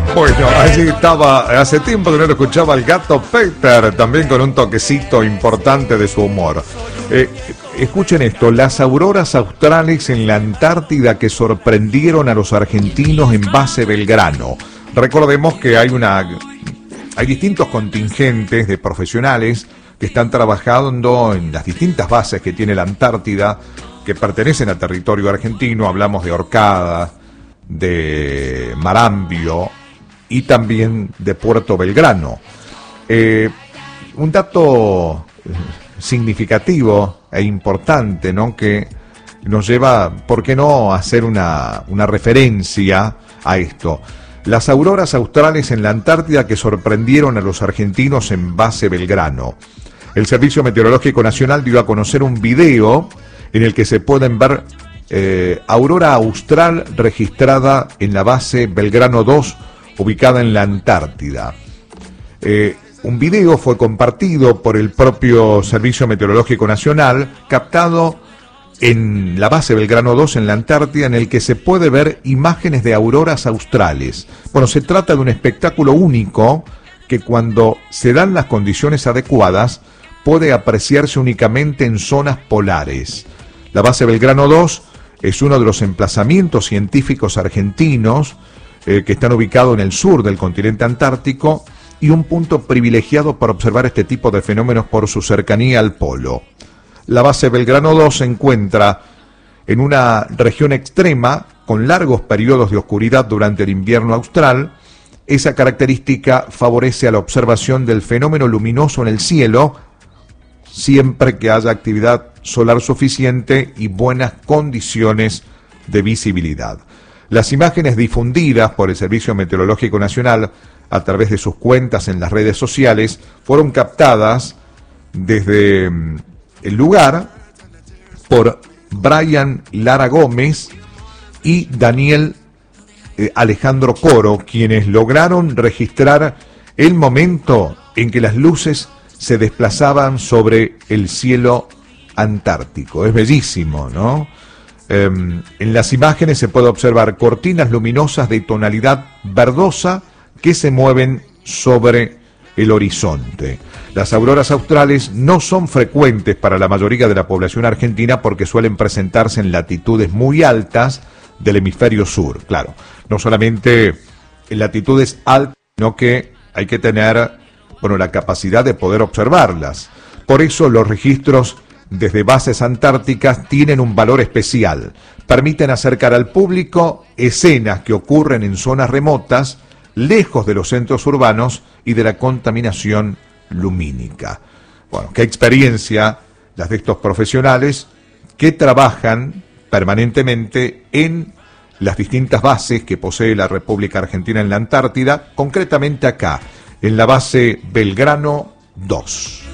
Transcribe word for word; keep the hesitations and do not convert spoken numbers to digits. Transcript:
Bueno, allí estaba, hace tiempo que no lo escuchaba el Gato Peter, también con un toquecito importante de su humor. Eh, escuchen esto, las auroras australes en la Antártida que sorprendieron a los argentinos en base Belgrano. Recordemos que hay una, hay distintos contingentes de profesionales que están trabajando en las distintas bases que tiene la Antártida, que pertenecen al territorio argentino. Hablamos de Orcada, de Marambio y también de Puerto Belgrano. Eh, un dato significativo e importante, ¿no?, que nos lleva, ¿por qué no?, a hacer una, una referencia a esto. Las auroras australes en la Antártida que sorprendieron a los argentinos en base Belgrano. El Servicio Meteorológico Nacional dio a conocer un video en el que se pueden ver eh, aurora austral registrada en la base Belgrano dos, ubicada en la Antártida. Eh, un video fue compartido por el propio Servicio Meteorológico Nacional, captado en la base Belgrano dos en la Antártida, en el que se puede ver imágenes de auroras australes. Bueno, se trata de un espectáculo único que, cuando se dan las condiciones adecuadas, puede apreciarse únicamente en zonas polares. La base Belgrano dos es uno de los emplazamientos científicos argentinos eh, que están ubicados en el sur del continente antártico, y un punto privilegiado para observar este tipo de fenómenos por su cercanía al polo. La base Belgrano dos se encuentra en una región extrema con largos periodos de oscuridad durante el invierno austral. Esa característica favorece a la observación del fenómeno luminoso en el cielo, siempre que haya actividad solar suficiente y buenas condiciones de visibilidad. Las imágenes difundidas por el Servicio Meteorológico Nacional a través de sus cuentas en las redes sociales fueron captadas desde el lugar por Brian Lara Gómez y Daniel eh, Alejandro Coro, quienes lograron registrar el momento en que las luces se desplazaban sobre el cielo antártico. Es bellísimo, ¿no? Eh, en las imágenes se puede observar cortinas luminosas de tonalidad verdosa que se mueven sobre el horizonte. Las auroras australes no son frecuentes para la mayoría de la población argentina porque suelen presentarse en latitudes muy altas del hemisferio sur. Claro, no solamente en latitudes altas, sino que hay que tener, bueno, la capacidad de poder observarlas. Por eso los registros desde bases antárticas tienen un valor especial. Permiten acercar al público escenas que ocurren en zonas remotas, lejos de los centros urbanos y de la contaminación lumínica. Bueno, qué experiencia las de estos profesionales que trabajan permanentemente en las distintas bases que posee la República Argentina en la Antártida, concretamente acá, en la base Belgrano dos.